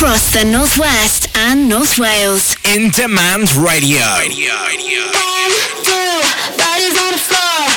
across the Northwest and North Wales. In Demand Radio. One, two, bodies on the floor.